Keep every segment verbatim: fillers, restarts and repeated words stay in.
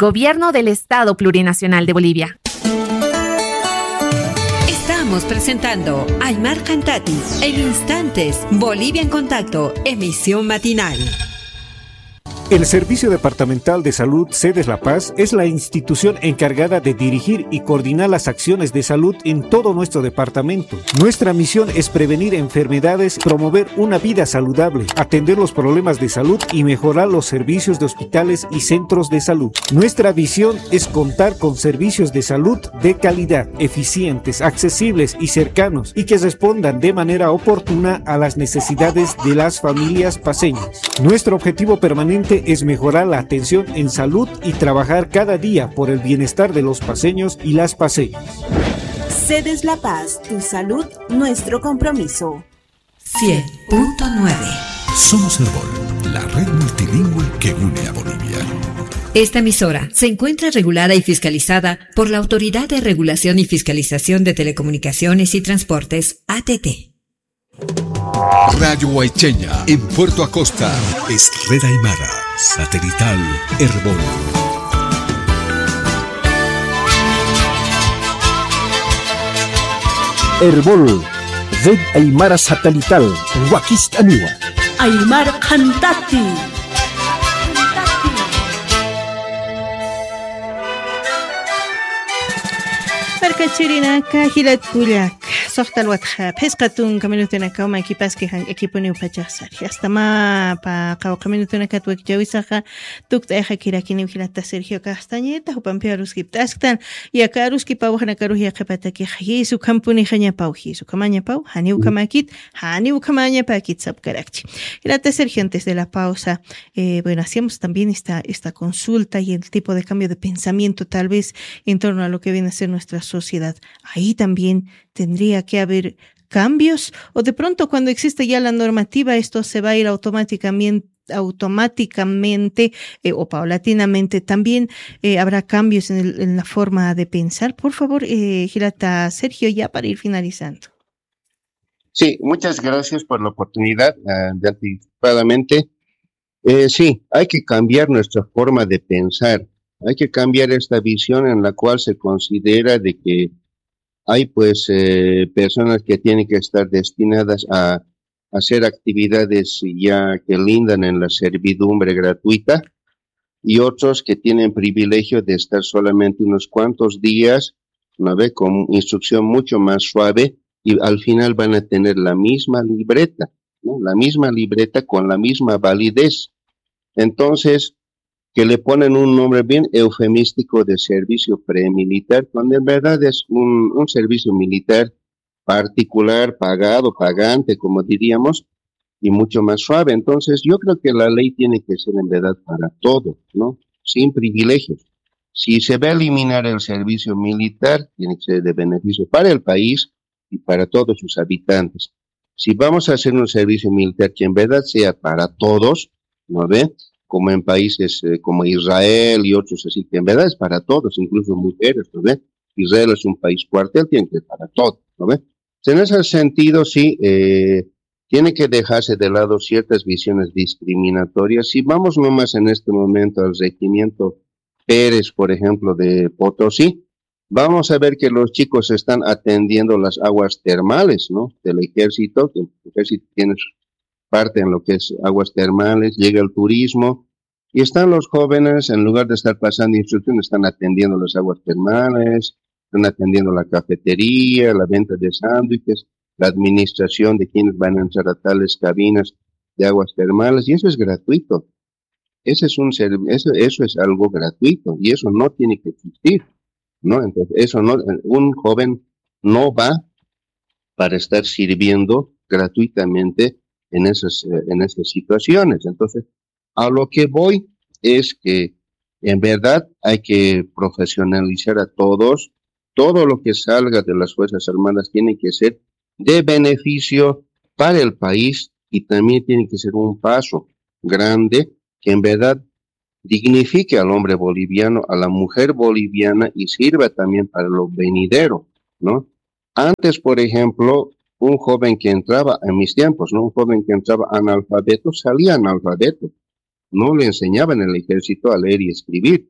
Gobierno del Estado Plurinacional de Bolivia. Estamos presentando Aymar Cantati. En instantes, Bolivia en Contacto, emisión matinal. El Servicio Departamental de Salud Sedes La Paz es la institución encargada de dirigir y coordinar las acciones de salud en todo nuestro departamento. Nuestra misión es prevenir enfermedades, promover una vida saludable, atender los problemas de salud y mejorar los servicios de hospitales y centros de salud. Nuestra visión es contar con servicios de salud de calidad, eficientes, accesibles y cercanos, y que respondan de manera oportuna a las necesidades de las familias paceñas. Nuestro objetivo permanente es mejorar la atención en salud y trabajar cada día por el bienestar de los paceños y las paceñas. Sedes La Paz, tu salud, nuestro compromiso. cien punto nueve. Somos Herbol, la red multilingüe que une a Bolivia. Esta emisora se encuentra regulada y fiscalizada por la Autoridad de Regulación y Fiscalización de Telecomunicaciones y Transportes, A T T. Radio Guaycheña, en Puerto Acosta, es Red Aymara, satelital Herbol. Herbol, Red Aymara satelital, Huaquistaniwa. Aymar Cantati. Marcachirinaka, Hilat Kuyak. Sohtal watja pesqatun kaminutunaka uma equipaski han equiponi upachasar hasta ma pa qaw kaminutunaka tuek jawisaqa tukta eja kirakini hilata Sergio Castañeta upampiarus kiptastan ya karus kipawhana karuh ya qapataki hisu kampuni hanya pau hisu kamaña pau hani ukamakit hani ukamaña pakit sabkarakchi hilata Sergio. Antes de la pausa eh, bueno, hacíamos también esta esta consulta y el tipo de cambio de pensamiento tal vez en torno a lo que viene a ser nuestra sociedad. Ahí también tendría que haber cambios, o de pronto cuando existe ya la normativa esto se va a ir automáticamente automáticamente eh, o paulatinamente. También eh, habrá cambios en, el, en la forma de pensar. Por favor, eh, Girata Sergio, ya para ir finalizando. Sí, muchas gracias por la oportunidad uh, de anticipadamente. Eh, sí, hay que cambiar nuestra forma de pensar. Hay que cambiar esta visión en la cual se considera de que hay pues eh, personas que tienen que estar destinadas a hacer actividades ya que lindan en la servidumbre gratuita y otros que tienen privilegio de estar solamente unos cuantos días, una vez con instrucción mucho más suave y al final van a tener la misma libreta, ¿no? La misma libreta con la misma validez. Entonces, que le ponen un nombre bien eufemístico de servicio premilitar, cuando en verdad es un, un servicio militar particular, pagado, pagante, como diríamos, y mucho más suave. Entonces, yo creo que la ley tiene que ser en verdad para todos, ¿no? Sin privilegios. Si se va a eliminar el servicio militar, tiene que ser de beneficio para el país y para todos sus habitantes. Si vamos a hacer un servicio militar que en verdad sea para todos, ¿no ve? Como en países eh, como Israel y otros así, que en verdad es para todos, incluso mujeres, ¿no ve? Israel es un país cuartel, tiene que ser para todos, ¿no ve? En ese sentido, sí, eh, tiene que dejarse de lado ciertas visiones discriminatorias. Si vamos nomás en este momento al regimiento Pérez, por ejemplo, de Potosí, vamos a ver que los chicos están atendiendo las aguas termales, ¿no? Del ejército, que el ejército tiene parte en lo que es aguas termales, llega el turismo, y están los jóvenes, en lugar de estar pasando instrucción, están atendiendo las aguas termales, están atendiendo la cafetería, la venta de sándwiches, la administración de quienes van a entrar a tales cabinas de aguas termales, y eso es gratuito. Ese es un eso, eso es algo gratuito, y eso no tiene que existir, ¿no? Entonces, eso no, un joven no va para estar sirviendo gratuitamente en esas, en esas situaciones. Entonces, a lo que voy es que en verdad hay que profesionalizar a todos. Todo lo que salga de las Fuerzas Armadas tiene que ser de beneficio para el país y también tiene que ser un paso grande que en verdad dignifique al hombre boliviano, a la mujer boliviana y sirva también para lo venidero, ¿no? Antes, por ejemplo, un joven que entraba, en mis tiempos, ¿no? Un joven que entraba analfabeto, salía analfabeto. No le enseñaban en el ejército a leer y escribir.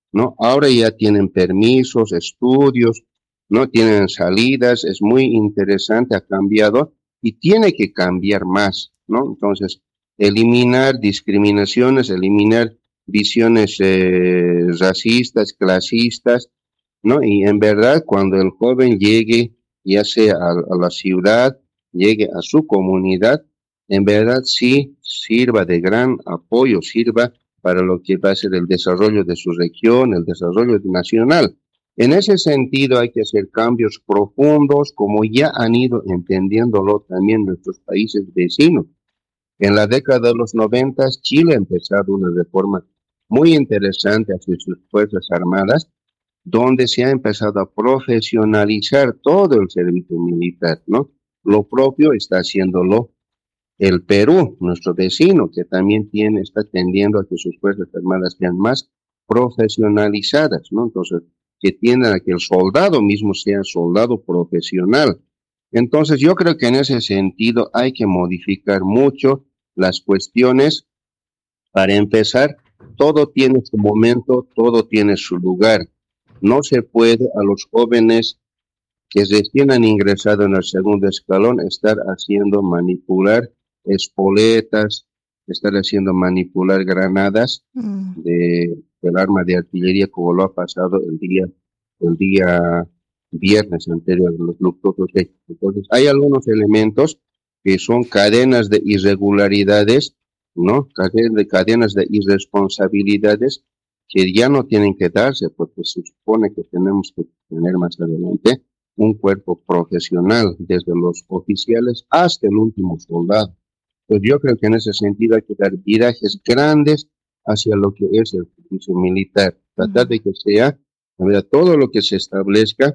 ¿no? Ahora ya tienen permisos, estudios, ¿no? Tienen salidas, es muy interesante, ha cambiado y tiene que cambiar más, ¿no? Entonces, eliminar discriminaciones, eliminar visiones eh, racistas, clasistas, ¿no? Y en verdad, cuando el joven llegue, ya sea a, a la ciudad, llegue a su comunidad, en verdad sí sirva de gran apoyo, sirva para lo que va a ser el desarrollo de su región, el desarrollo nacional. En ese sentido hay que hacer cambios profundos, como ya han ido entendiéndolo también nuestros países vecinos. En la década de los noventas, Chile ha empezado una reforma muy interesante hacia sus Fuerzas Armadas, donde se ha empezado a profesionalizar todo el servicio militar, ¿no? Lo propio está haciéndolo el Perú, nuestro vecino, que también tiene, está tendiendo a que sus Fuerzas Armadas sean más profesionalizadas, ¿no? Entonces, que tiendan a que el soldado mismo sea soldado profesional. Entonces, yo creo que en ese sentido hay que modificar mucho las cuestiones. Para empezar, todo tiene su momento, todo tiene su lugar. No se puede a los jóvenes que recién han ingresado en el segundo escalón estar haciendo manipular espoletas, estar haciendo manipular granadas mm. de, del arma de artillería, como lo ha pasado el día, el día viernes anterior en los luctuosos hechos. Entonces, hay algunos elementos que son cadenas de irregularidades, ¿no? Cadenas de, cadenas de irresponsabilidades que ya no tienen que darse, porque se supone que tenemos que tener más adelante un cuerpo profesional, desde los oficiales hasta el último soldado. Pues yo creo que en ese sentido hay que dar virajes grandes hacia lo que es el servicio militar. Tratar de que sea, a ver, todo lo que se establezca,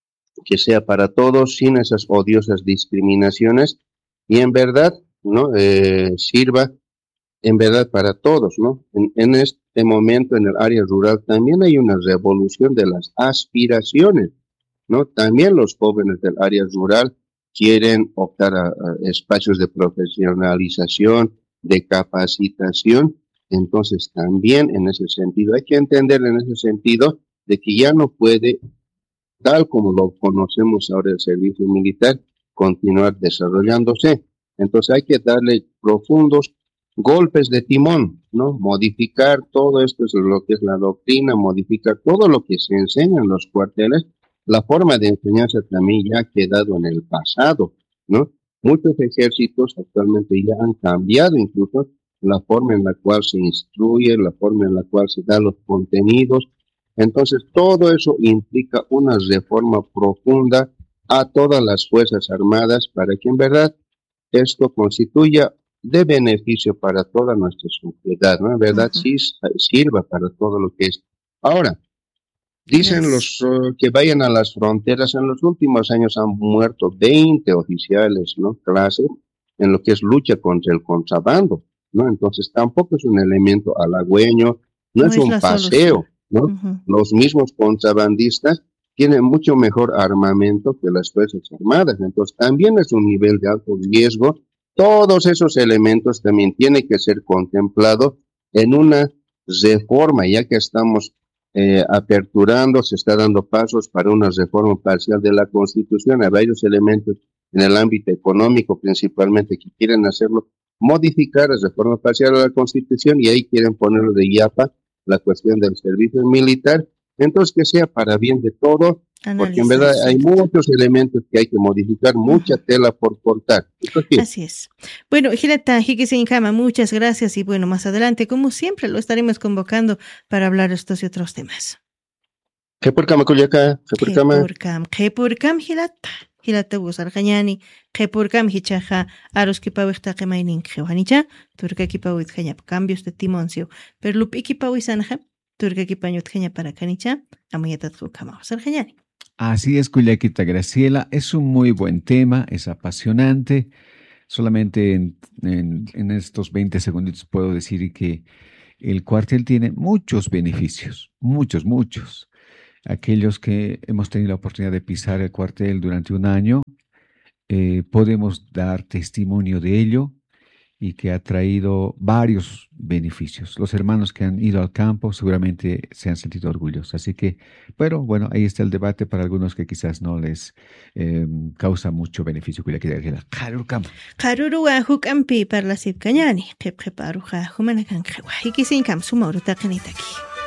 que sea para todos, sin esas odiosas discriminaciones, y en verdad, ¿no? Eh, sirva en verdad para todos, ¿no? En, en este momento, en el área rural, también hay una revolución de las aspiraciones, ¿no? También los jóvenes del área rural quieren optar a, a espacios de profesionalización, de capacitación. Entonces, también en ese sentido, hay que entender en ese sentido de que ya no puede, tal como lo conocemos ahora el servicio militar, continuar desarrollándose. Entonces, hay que darle profundos golpes de timón, ¿no? Modificar todo esto, es lo que es la doctrina, modificar todo lo que se enseña en los cuarteles. La forma de enseñanza también ya ha quedado en el pasado, ¿no? Muchos ejércitos actualmente ya han cambiado incluso la forma en la cual se instruye, la forma en la cual se dan los contenidos. Entonces, todo eso implica una reforma profunda a todas las Fuerzas Armadas para que en verdad esto constituya de beneficio para toda nuestra sociedad, ¿no? En verdad uh-huh. sí sirva para todo lo que es. Ahora, dicen yes. los uh, que vayan a las fronteras. En los últimos años han muerto veinte oficiales, ¿no? Clase en lo que es lucha contra el contrabando, ¿no? Entonces tampoco es un elemento halagüeño, no, no es, es un paseo, ¿no? Uh-huh. Los mismos contrabandistas tienen mucho mejor armamento que las Fuerzas Armadas, entonces también es un nivel de alto riesgo. Todos esos elementos también tienen que ser contemplados en una reforma, ya que estamos eh, aperturando, se está dando pasos para una reforma parcial de la Constitución. Hay varios elementos en el ámbito económico principalmente que quieren hacerlo, modificar la reforma parcial de la Constitución, y ahí quieren ponerlo de yapa la cuestión del servicio militar. Entonces, que sea para bien de todo, porque en verdad hay muchos elementos que hay que modificar, mucha tela por cortar. Entonces, así es. Bueno, Hilata Hikisenkama, muchas gracias, y bueno, más adelante, como siempre, lo estaremos convocando para hablar de estos y otros temas. Qhepurkama Kuliaka, Qhepurkama. Qhepurkam, Qhepurkam Hilata. Hilata Gusarjañani, Qhepurkam Hichaja, Aros Kipawikta Qemainin Qhewanicha, Turka Kipawit Jañap, cambios de timoncio, pero Lupi Kipawisanja, Turka Kipañut Jaña para Canicha, Amayatat Kama Gusarjañani. Así es, Culiaquita Graciela, es un muy buen tema, es apasionante. Solamente en, en, en estos veinte segunditos puedo decir que el cuartel tiene muchos beneficios, muchos, muchos. Aquellos que hemos tenido la oportunidad de pisar el cuartel durante un año, eh, podemos dar testimonio de ello, y que ha traído varios beneficios. Los hermanos que han ido al campo seguramente se han sentido orgullosos. Así que, pero bueno, ahí está el debate para algunos que quizás no les eh, causa mucho beneficio. Karuru ahuk ampi parlasip kanyani, kep kep aruja humanakan kewa. Ikisin kam sumauru takanitaki.